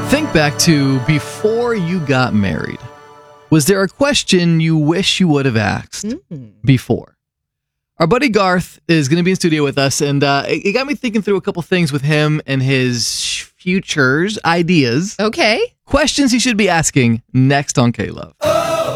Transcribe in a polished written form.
Think back to before you got married. Was there a question you wish you would have asked before? Our buddy Garth is going to be in studio with us, and it got me thinking through a couple things with him and his futures, ideas. Okay. Questions he should be asking next on K-Love.